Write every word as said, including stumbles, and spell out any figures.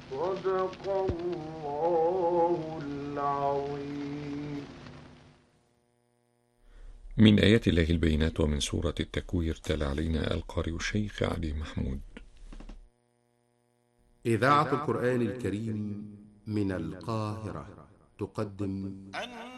صدق الله العظيم. من آيات الله البينات ومن سورة التكوير تلا علينا القارئ الشيخ علي محمود. إذاعة القرآن الكريم من القاهرة تقدم